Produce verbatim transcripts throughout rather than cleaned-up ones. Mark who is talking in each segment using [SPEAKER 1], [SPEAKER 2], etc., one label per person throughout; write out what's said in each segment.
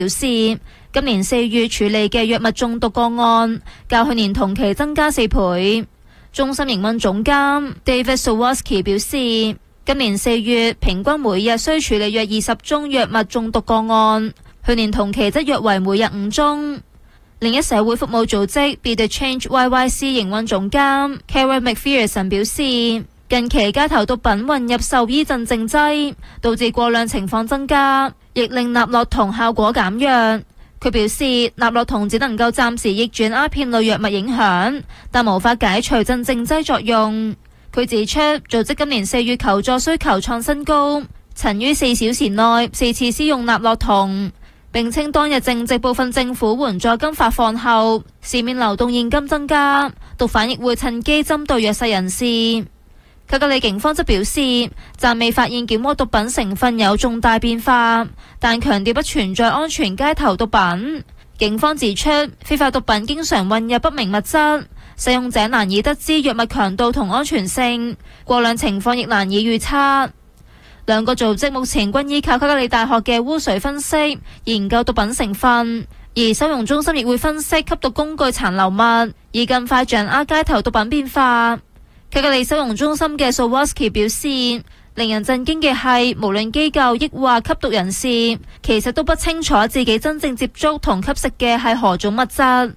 [SPEAKER 1] 表示，今年四月處理嘅藥物中毒個案較去年同期增加四倍。中心營運總監 David Sawatsky 表示，今年四月平均每日需處理約二十宗藥物中毒個案，去年同期則約為每日五宗。另一社會服務組織 Be the Change Y Y C 營運總監 Karen McPherson 表示，近期街頭毒品混入獸醫鎮靜劑，導致過量情況增加，亦令納洛酮效果減弱。佢表示，納洛酮只能夠暫時逆轉鴉片類藥物影響，但無法解除鎮靜劑作用。佢指出，組織今年四月求助需求創新高，曾於四小時內四次施用納洛酮，並稱當日正值部分政府援助金發放後，市面流動現金增加，毒販亦會趁機針對弱勢人士。卡加里警方則表示，暫未發現檢獲毒品成分有重大變化，但強調不存在安全街頭毒品。警方指出，非法毒品經常混入不明物質，使用者難以得知藥物強度同安全性，過量情況亦難以預測。兩個組織目前均依靠卡加里大學嘅污水分析研究毒品成分，而收容中心亦會分析吸毒工具殘留物，以更快掌握街頭毒品變化。卡加里收容中心嘅 Sawatsky 表示，令人震驚嘅係，無論機構抑或吸毒人士，其實都不清楚自己真正接觸同吸食嘅係何種物質。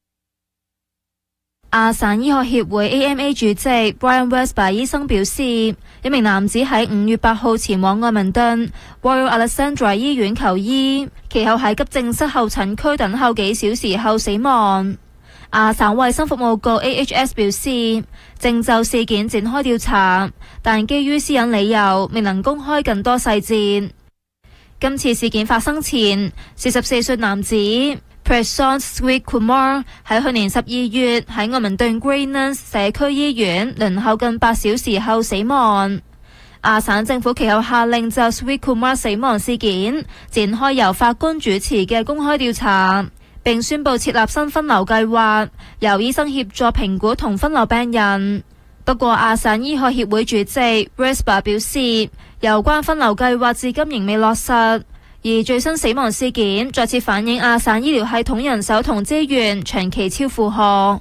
[SPEAKER 1] 亞省醫學協會 A M A 主席 Brian Westby 醫生表示，一名男子喺五月八號前往愛民頓 Royal Alexandra 醫院求醫，其後喺急症室候診區等候幾小時後死亡。亞省衛生服務局 A H S 表示，正就事件展開調查，但基於私隱理由，未能公開更多細節。今次事件發生前，四十四歲男子 Prashant Sweetkumar 喺去年十二月喺愛民頓 Greenlands 社區醫院輪候近八小時後死亡。亞省政府其後下令就 Sweetkumar 死亡事件展開由法官主持嘅公開調查，並宣布設立新分流計劃，由醫生協助評估同分流病人。不過亞省醫學協會主席 Westby 表示，有關分流計劃至今仍未落實，而最新死亡事件再次反映亞省醫療系統人手同資源長期超負荷。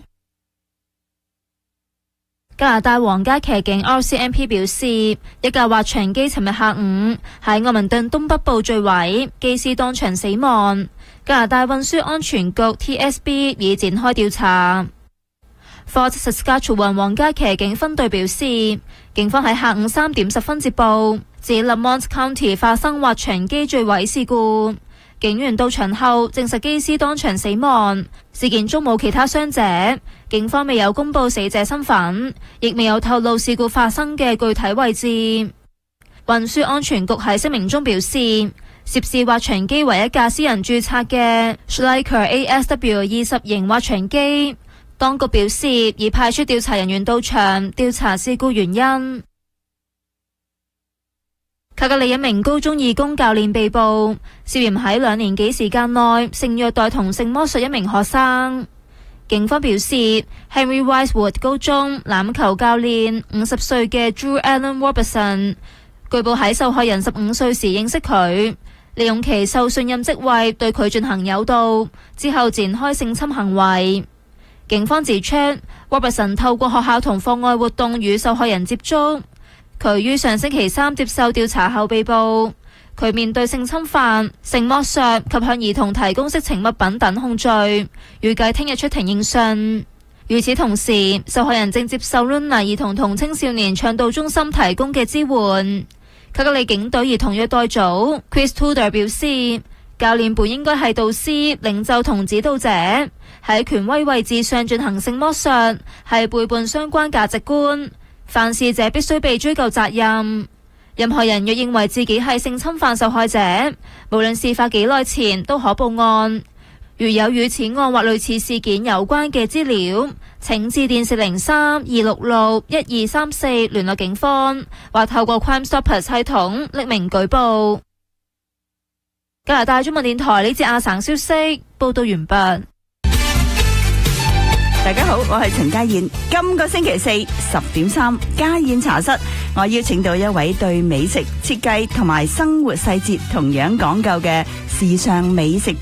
[SPEAKER 1] 加拿大皇家騎警 R C M P 表示，一架滑翔機尋日下午喺愛民頓東北部墜毀，機師當場死亡。加拿大運輸安全局 T S B 已展開調查。Fort Saskatchewan 皇家騎警分隊表示，警方喺下午三點十分接報，指 Lamont County 發生滑翔機墜毀事故。警員到場後證實機師當場死亡，事件中冇其他傷者。警方未有公布死者身份，亦未有透露事故發生嘅具體位置。運輸安全局喺聲明中表示，涉事滑翔機為一架私人註冊嘅 Schleicher A S W 二十型滑翔機。當局表示，已派出調查人員到場調查事故原因。卡加里一名高中義工教練被捕，涉嫌喺兩年幾時間內性虐待同性剝削一名學生。警方表示 ，Henry Wisewood 高中欖球教練五十歲嘅 Drew Allen Robertson， 據報喺受害人十五歲時認識佢，利用其受信任職位對佢進行誘導，之後展開性侵行為。警方指出 ，Robertson 透過學校同課外活動與受害人接觸。佢於上星期三接受調查後被捕，佢面對性侵犯、性剝削及向兒童提供色情物品等控罪，預計聽日出庭應訊。與此同時，受害人正接受 Luna 兒童同青少年倡導中心提供嘅支援。卡加里警隊兒童虐待組 Chris Tudor 表示，教練本應該係導師、領袖同指導者，喺權威位置上進行性剝削，係背叛相關價值觀。犯事者必須被追究責任。任何人若認為自己係性侵犯受害者，無論事發幾耐前都可報案。如有與此案或類似事件有關嘅資料，請致電四零三二六六一二三四聯絡警方，或透過 Crime Stoppers 系統匿名舉報。加拿大中文電台呢節亞省消息報道完畢。
[SPEAKER 2] 大家好，我係陳家燕。今個星期四十點三，家燕茶室，我邀請到一位對美食設計同埋生活細節同樣講究嘅時尚美食